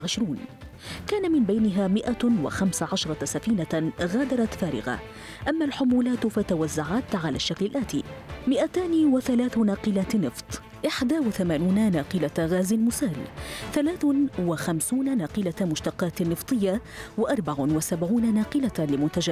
2020 كان من بينها 115 سفينة غادرت فارغة. أما الحمولات فتوزعت على الشكل الآتي: 203 ناقلات نفط، 81 ناقلة غاز مسال، 53 ناقلة مشتقات نفطية، و74 ناقلة لمنتجات